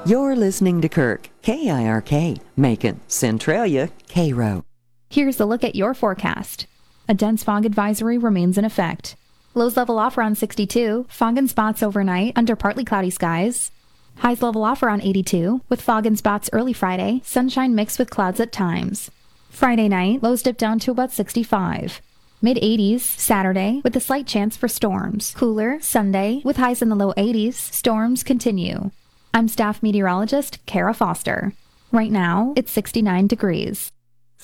You're listening to Kirk, KIRK, Macon, Centralia, Cairo. Here's a look at your forecast. A dense fog advisory remains in effect. Lows level off around 62, fog and spots overnight under partly cloudy skies. Highs level off around 82, with fog and spots early Friday, sunshine mixed with clouds at times. Friday night, lows dip down to about 65. Mid-80s Saturday, with a slight chance for storms. Cooler Sunday, with highs in the low 80s, storms continue. I'm staff meteorologist Kara Foster. Right now, it's 69 degrees.